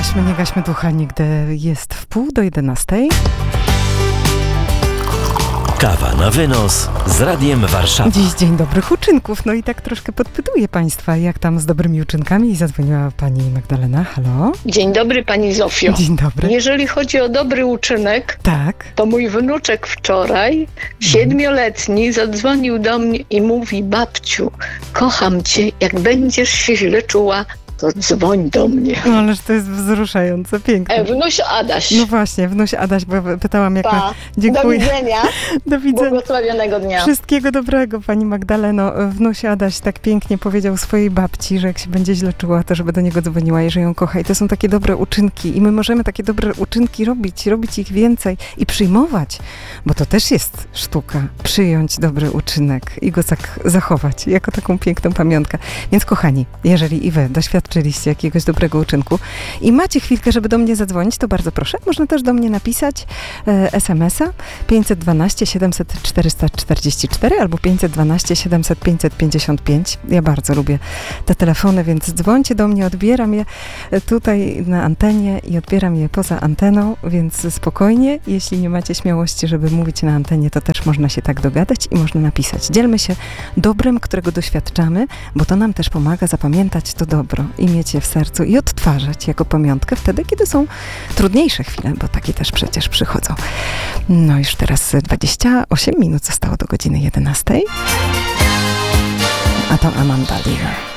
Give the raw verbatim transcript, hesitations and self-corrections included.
gaśmy, nie gaśmy ducha nigdy. Jest w pół do jedenastej. Kawa na wynos z Radiem Warszawa. Dziś dzień dobrych uczynków. No i tak troszkę podpytuję Państwa, jak tam z dobrymi uczynkami. I zadzwoniła pani Magdalena. Halo? Dzień dobry, pani Zofio. Dzień dobry. Jeżeli chodzi o dobry uczynek, Tak. to mój wnuczek wczoraj, siedmioletni, zadzwonił do mnie i mówi: babciu, kocham cię, jak będziesz się źle czuła, to dzwoń do mnie. No ależ to jest wzruszające, piękne. E, wnuś Adaś. No właśnie, wnuś Adaś, bo pytałam jak... Pa. Na... Dziękuję. Do widzenia. Do widzenia. Błogosławionego dnia. Wszystkiego dobrego, pani Magdaleno. Wnuś Adaś tak pięknie powiedział swojej babci, że jak się będzie źle czuła, to żeby do niego dzwoniła i że ją kocha. I to są takie dobre uczynki. I my możemy takie dobre uczynki robić, robić ich więcej i przyjmować, bo to też jest sztuka. Przyjąć dobry uczynek i go tak zachować, jako taką piękną pamiątkę. Więc kochani, jeżeli i wy doświadczyliście jakiegoś dobrego uczynku i macie chwilkę, żeby do mnie zadzwonić, to bardzo proszę. Można też do mnie napisać e, es em es a pięć jeden dwa siedemset czterysta czterdzieści cztery albo pięć jeden dwa siedemset pięćset pięćdziesiąt pięć. Ja bardzo lubię te telefony, więc dzwońcie do mnie, odbieram je tutaj na antenie i odbieram je poza anteną, więc spokojnie. Jeśli nie macie śmiałości, żeby mówić na antenie, to też można się tak dogadać i można napisać. Dzielmy się dobrem, którego doświadczamy, bo to nam też pomaga zapamiętać to dobro i mieć je w sercu i odtwarzać jako pamiątkę wtedy, kiedy są trudniejsze chwile, bo takie też przecież przychodzą. No już teraz dwadzieścia osiem minut zostało do godziny jedenastej. A to Amanda Lear.